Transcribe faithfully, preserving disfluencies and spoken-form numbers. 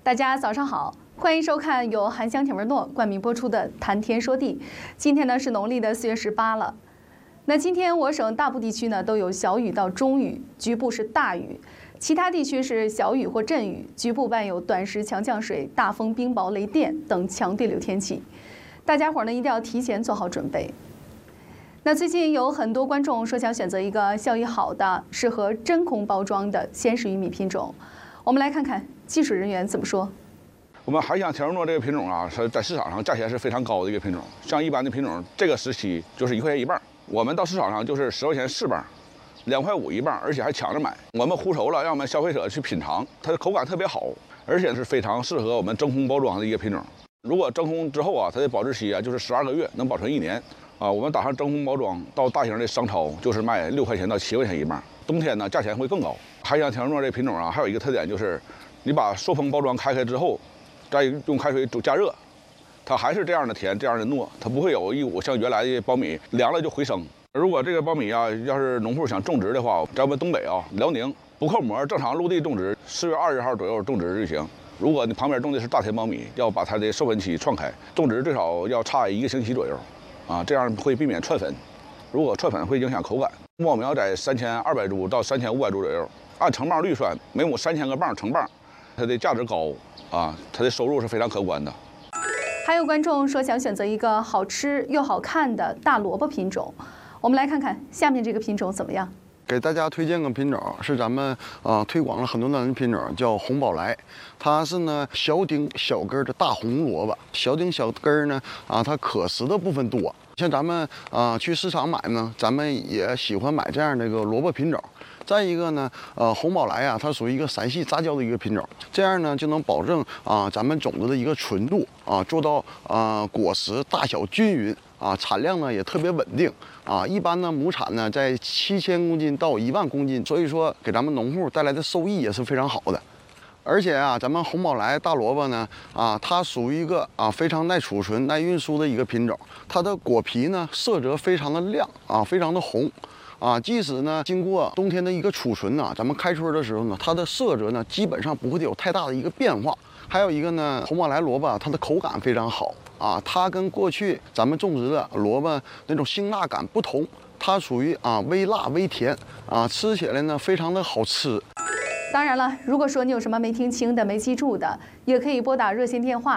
大家早上好，欢迎收看由韩香铁文诺冠名播出的《谈天说地》。今天呢是农历的四月十八了。那今天我省大部地区呢都有小雨到中雨，局部是大雨；其他地区是小雨或阵雨，局部伴有短时强降水、大风、冰雹、雷电等强对流天气。大家伙呢一定要提前做好准备。那最近有很多观众说想选择一个效益好的、适合真空包装的鲜食玉米品种，我们来看看技术人员怎么说。 我们韩香铁文诺这个品种啊，是在市场上价钱是非常高的一个品种。像一般的品种，这个时期就是一块钱一磅，我们到市场上就是十块钱四磅，两块五一磅，而且还抢着买。我们烀熟了，让我们消费者去品尝，它的口感特别好，而且是非常适合我们真空包装的一个品种。如果真空之后啊，它的保质期啊就是十二个月，能保存一年。啊，我们打上真空包装，到大型的商超就是卖六块钱到七块钱一磅。冬天呢，价钱会更高。韩香铁文诺这品种啊，还有一个特点就是，你把塑封包装开开之后，再用开水煮加热，它还是这样的甜，这样的糯，它不会有一股像原来的苞米凉了就回生。如果这个苞米啊，要是农户想种植的话，在我们东北啊，辽宁不扣膜，正常陆地种植，四月二十号左右种植就行。如果你旁边种的是大田苞米，要把它的授粉期撞开，种植最少要差一个星期左右。啊，这样会避免串粉，如果串粉会影响口感。木苗在三千二百株到三千五百株左右，按成磅率算，每亩三千个磅成磅，它的价值高啊，它的收入是非常可观的。 还有观众说想选择一个好吃又好看的大萝卜品种，我们来看看下面这个品种怎么样。 给大家推荐个品种，是咱们啊、呃、推广了很多年的品种，叫红宝来。它是呢小顶小根的大红萝卜，小顶小根呢啊，它可食的部分多。像咱们啊、呃、去市场买呢，咱们也喜欢买这样的一个萝卜品种。再一个呢，呃，红宝来啊，它属于一个散系杂交的一个品种，这样呢就能保证啊、呃、咱们种子的一个纯度啊，做到啊、呃、果实大小均匀啊，产量呢也特别稳定。啊，一般呢，亩产呢在七千公斤到一万公斤，所以说给咱们农户带来的收益也是非常好的。而且啊，咱们红宝来大萝卜呢，啊，它属于一个啊非常耐储存、耐运输的一个品种。它的果皮呢色泽非常的亮啊，非常的红。啊，即使呢经过冬天的一个储存呢，咱们开春的时候呢，它的色泽呢基本上不会有太大的一个变化。还有一个呢，红宝来萝卜它的口感非常好啊，它跟过去咱们种植的萝卜那种辛辣感不同，它属于啊微辣微甜啊，吃起来呢非常的好吃。 当然了，如果说你有什么没听清的、没记住的，也可以拨打热线电话